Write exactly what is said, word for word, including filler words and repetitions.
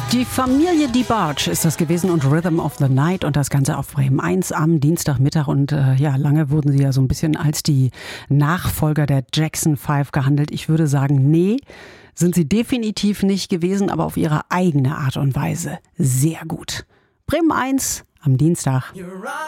Die Familie DeBarge ist das gewesen und Rhythm of the Night und das Ganze auf Bremen eins am Dienstagmittag. Und äh, ja, lange wurden sie ja so ein bisschen als die Nachfolger der Jackson Five gehandelt. Ich würde sagen, nee, sind sie definitiv nicht gewesen, aber auf ihre eigene Art und Weise sehr gut. Bremen eins am Dienstag.